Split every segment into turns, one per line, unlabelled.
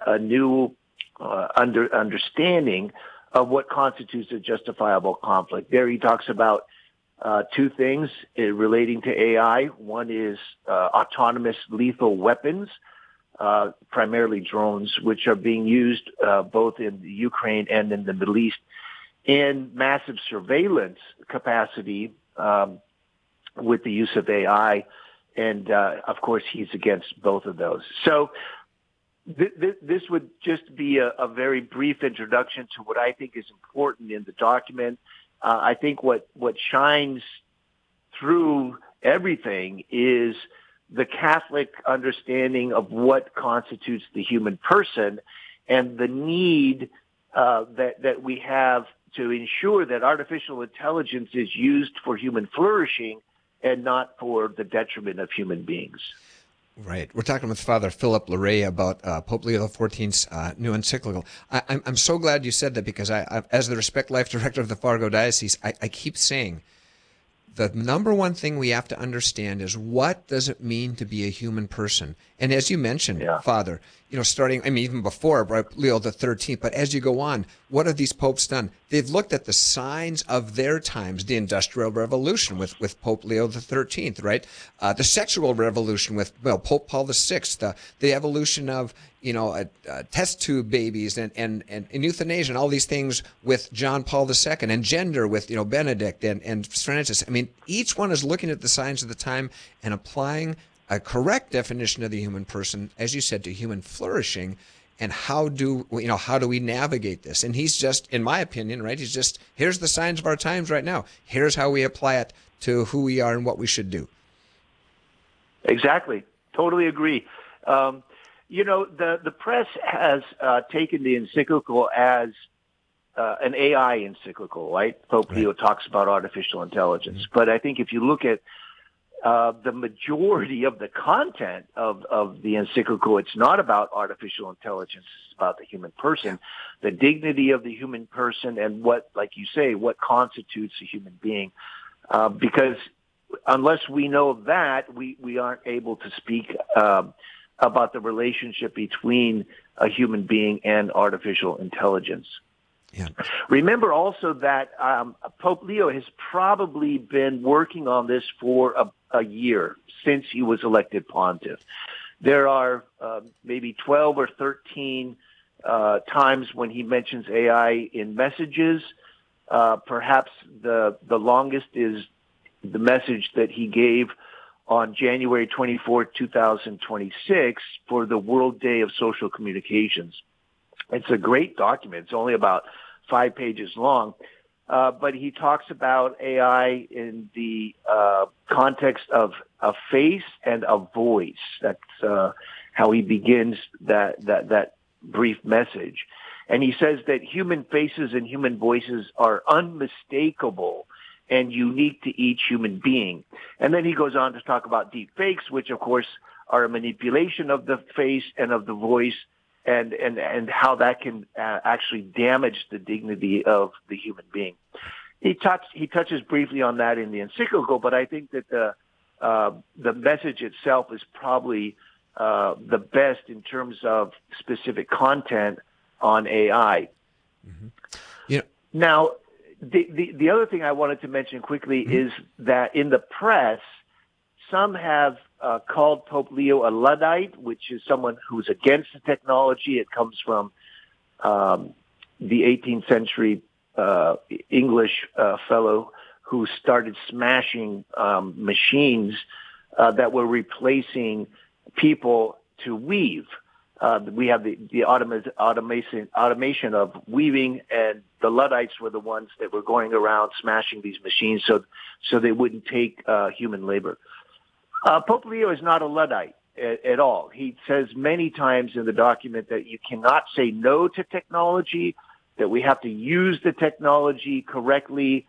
a new understanding of what constitutes a justifiable conflict. There he talks about two things relating to AI. One is autonomous lethal weapons, primarily drones, which are being used both in the Ukraine and in the Middle East, and massive surveillance capacity with the use of AI. And, of course, he's against both of those. So this would just be a very brief introduction to what I think is important in the document. I think what shines through everything is the Catholic understanding of what constitutes the human person and the need that we have to ensure that artificial intelligence is used for human flourishing and not for the detriment of human beings.
Right. We're talking with Father Philip Larrey about Pope Leo XIV's new encyclical. I'm so glad you said that, because I as the Respect Life Director of the Fargo Diocese, I keep saying the number one thing we have to understand is, what does it mean to be a human person? And as you mentioned, Father, starting, even before Leo XIII, but as you go on, what have these popes done? They've looked at the signs of their times, the Industrial Revolution with Pope Leo XIII, right? The sexual revolution with Pope Paul VI, the evolution of test tube babies and euthanasia and all these things with John Paul II, and gender with Benedict and Francis. Each one is looking at the signs of the time and applying a correct definition of the human person, as you said, to human flourishing. And how do we navigate this? And he's just, in my opinion, right, he's just, here's the signs of our times right now. Here's how we apply it to who we are and what we should do.
Exactly. Totally agree. The press has taken the encyclical as an AI encyclical, right? Pope Leo talks about artificial intelligence. Mm-hmm. But I think if you look at the majority of the content of the encyclical, it's not about artificial intelligence. It's about the human person, the dignity of the human person, and what, like you say, what constitutes a human being. Because unless we know that, we aren't able to speak about the relationship between a human being and artificial intelligence.
Yeah.
Remember also that Pope Leo has probably been working on this for a year since he was elected pontiff. There are maybe 12 or 13 times when he mentions AI in messages. Perhaps the longest is the message that he gave on January 24, 2026 for the World Day of Social Communications. It's a great document. It's only about 5 pages long. But he talks about AI in the context of a face and a voice. That's how he begins that brief message. And he says that human faces and human voices are unmistakable and unique to each human being. And then he goes on to talk about deep fakes, which of course are a manipulation of the face and of the voice, and how that can actually damage the dignity of the human being. He touches briefly on that in the encyclical, but I think that the message itself is probably the best in terms of specific content on AI.
Mm-hmm. Yeah.
Now, the other thing I wanted to mention quickly is that in the press, some have called Pope Leo a Luddite, which is someone who's against the technology. It comes from the 18th century English fellow who started smashing machines that were replacing people to weave. We have the automation of weaving, and the Luddites were the ones that were going around smashing these machines so they wouldn't take human labor. Pope Leo is not a Luddite at all. He says many times in the document that you cannot say no to technology, that we have to use the technology correctly.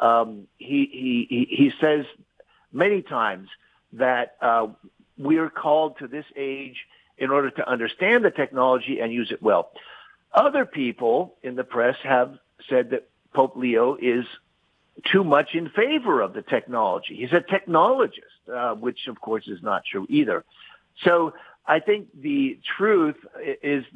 He says many times that we are called to this age in order to understand the technology and use it well. Other people in the press have said that Pope Leo is too much in favor of the technology. He's a technologist, which of course is not true either. So I think the truth is